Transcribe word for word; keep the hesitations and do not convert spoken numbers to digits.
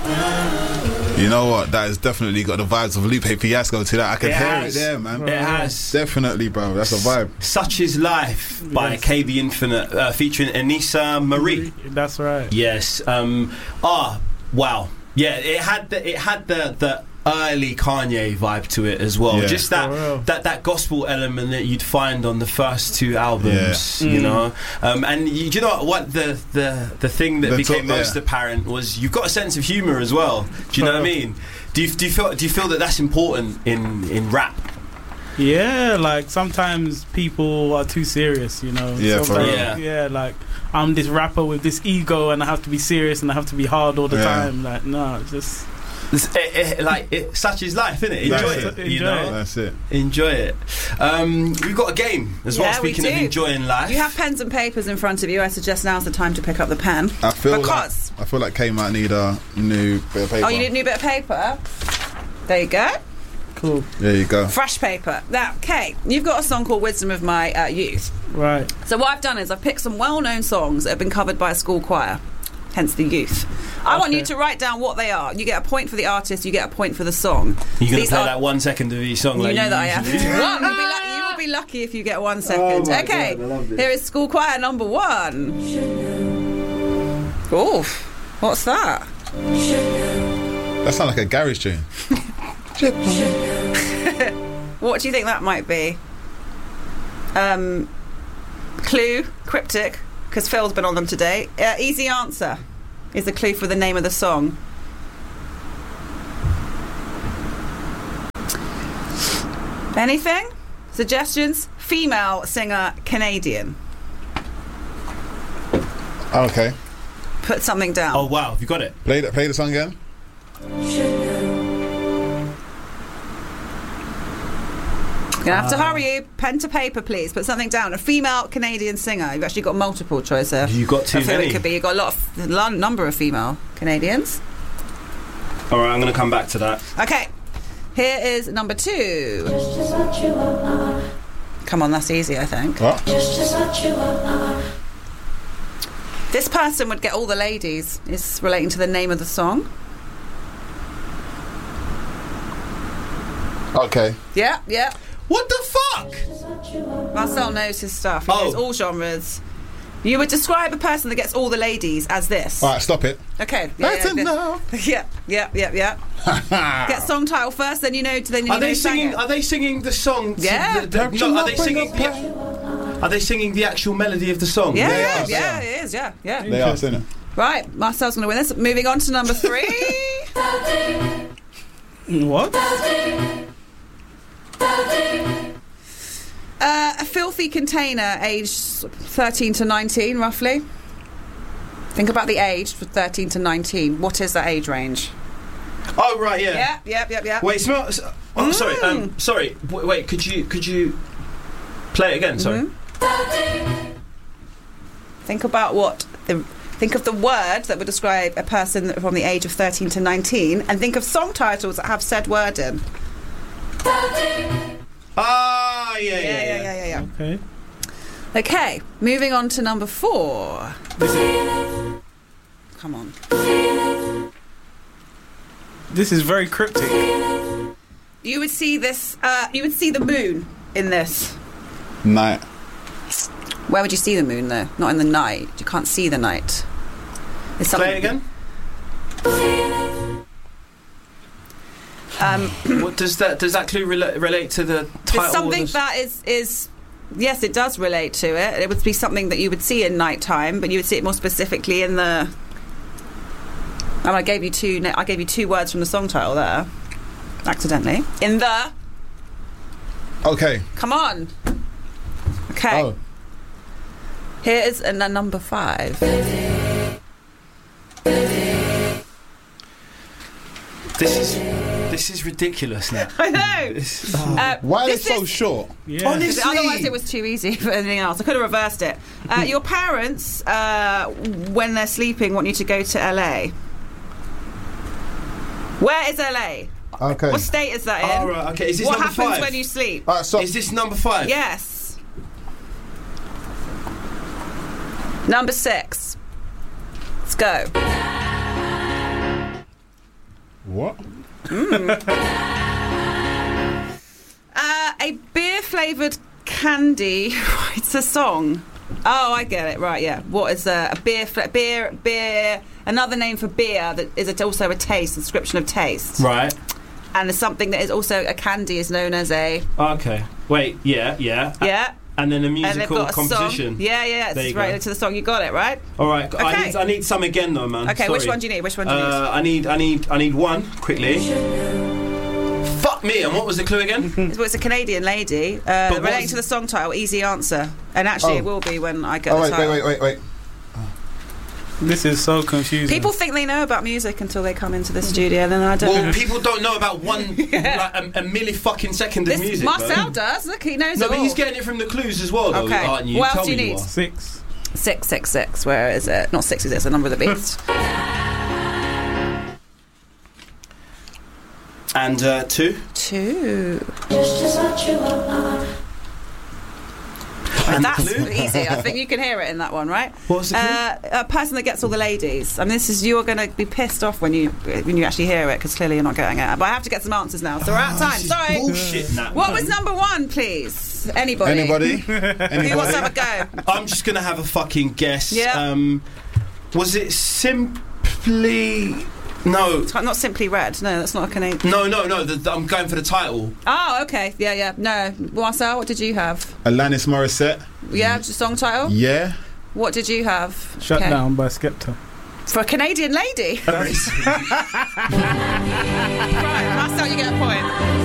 You know what? That has definitely got the vibes of Lupe Fiasco to that. I can It hear has. it there, man. It has. Definitely, bro. That's a vibe. Such Is Life by Yes. K B Infinite, uh, featuring Anissa Marie. That's right. Yes. Um, ah, wow. Yeah, it had the, it had the the early Kanye vibe to it as well. Yeah. Just that, For real. that that gospel element that you'd find on the first two albums. Yeah. You Mm. know, um, and you, do you know what the the the thing that The became top- most yeah. apparent was you've got a sense of humour as well. Do you know what I mean? Do you do you feel do you feel that that's important in in rap? Yeah, like sometimes people are too serious, you know. Yeah, for Sometimes- real. yeah. yeah, like I'm this rapper with this ego and I have to be serious and I have to be hard all the Yeah. time. Like, no, it's just It's, it, it, like it, such is life, isn't it? Enjoy That's it, it. you Enjoy know. it. That's it. Enjoy it. Um, we've got a game as well. Yeah, we Speaking of do. enjoying life, You have pens and papers in front of you. I suggest now's the time to pick up the pen. I feel Because- like I feel like K might need a new bit of paper. Oh, you need a new bit of paper? There you go. cool. There you go. Fresh paper. Now, Kay, you've got a song called Wisdom of My uh, Youth. Right. So what I've done is I've picked some well-known songs that have been covered by a school choir, hence the youth. I want Okay. you to write down what they are. You get a point for the artist, you get a point for the song. you're going These to play are- that one second of each song. You like know that I have. usually do. One. You'll be lucky, you will be lucky if you get one second. my Okay. God, I love this. Here is school choir number one. Oof. What's that? That sounds like a garage tune. What do you think that might be? Um, clue, cryptic, because Phil's been on them today. Uh, easy answer is the clue for the name of the song. Anything? Suggestions? Female singer, Canadian. Okay. Put something down. Oh wow, have you got it? Play that. Play the song again. You're going to have to hurry you. Pen to paper, please. Put something down. A female Canadian singer. You've actually got multiple choice here. You got too That's who many. it could be. You've got a lot of a lot- number of female Canadians. All right, I'm going to come back to that. Okay. Here is number two. Come on, that's easy, I think. What? This person would get all the ladies. Is relating to the name of the song. Okay. Yeah, yeah. What the fuck? Marcel knows his stuff. He Oh. knows all genres. You would describe a person that gets all the ladies as this. All right. Stop it. Okay. Yeah, That's yeah, enough. yeah, yeah, yeah, yeah. Get song title first, then you know. Then you Are know they who sang singing? it. Are they singing the song? to Yeah. the- the- no, are they singing? The, are they singing the actual melody of the song? Yeah, They yeah, are, they yeah, are. it is. Yeah, yeah. They are, isn't it? Right, Marcel's going to win this. Moving on to number three. What? uh, a filthy container, aged thirteen to nineteen, roughly. Think about the age for thirteen to nineteen. What is that age range? Oh right, yeah. Yeah, yeah, yeah, yeah. Wait, smell. Oh, Mm. sorry. Um, sorry. Wait, wait, could you could you play it again? Sorry. Mhm. Think about what the. Think of the word that would describe a person that- from the age of thirteen to nineteen, and think of song titles that have said word in. Ah, yeah, yeah, Yeah, yeah. yeah, yeah, yeah. Okay. yeah. Okay, moving on to number four. Come on. This is very cryptic. You would see this. Uh, you would see the moon in this. Night. Where would you see the moon, though? Not in the night. You can't see the night. It's Play it again. Um, What does that does that clue rela- relate to the title? it's something of the... that is is. Yes, it does relate to it. It would be something that you would see in night time, but you would see it more specifically in the. And I gave you two. na- I gave you two words from the song title there, accidentally. In the. Okay. Come on. Okay. Oh. Here is a n- number five. This is this is ridiculous now. I know. This- Uh, Why are they this so is- short? Yeah. Honestly. Otherwise, it was too easy for anything else. I could have reversed it. Uh, your parents, uh, when they're sleeping, want you to go to L A. Where is L A? Okay. What state is that in? All right. Okay. Is this what number happens five? when you sleep? All right, stop. Is this number five? Yes. Number six. Let's go. What? Uh, a beer-flavoured candy. It's a song. Oh, I get it. Right, yeah. What is a, a beer, fla- beer, beer? Another name for beer that is a, also a taste, a description of taste. Right. And it's something that is also a candy is known as a. Okay. Wait. Yeah. Yeah. Yeah. And then a And they've musical got a composition. song. Yeah, yeah. There It's you right go. to the song. You got it right. All right. I Okay. need. I need some again, though, man. Okay. Which Sorry. one do you need? Which one do you Uh, I need. I need. I need one quickly. Fuck me. And what was the clue again? need? Well, it's a Canadian lady. Uh, what relating was- to the song title. Easy answer. And actually, Oh. it will be when I get Oh the wait, title. wait, wait, wait, wait. This is so confusing. People think they know about music until they come into the studio, then I don't Well, know. people don't know about one like a, a milli fucking second of This music. Marcel bro. does. Look, he knows No, it but all. he's getting it from the clues as well, though. Okay. Aren't you? What else Tell do you me need? are. Six. Six, six, six. Where is it? Not six, is it? It's the number of the beast. And uh, two. Two. Just as what you are. And That's clue? easy. I think you can hear it in that one, right? What's the clue? Uh, a person that gets all the ladies. I mean, this is you are going to be pissed off when you when you actually hear it because clearly you're not getting it. But I have to get some answers now, so we're out of time. This is Sorry. Bullshit. Nat, What man. was number one, please? Anybody? Anybody? Who wants to Anybody? have a go? I'm just gonna have a fucking guess. Yeah. Um, was it simply? No. It's not simply red. No, that's not a Canadian. No, no, no. The, the- I'm going for the title. Oh, okay. Yeah, yeah. No, Marcel, what did you have? Alanis Morissette. Yeah, just song title. Yeah. What did you have? Shut Okay. down by Skepta. For a Canadian lady. Right, Marcel, you get a point.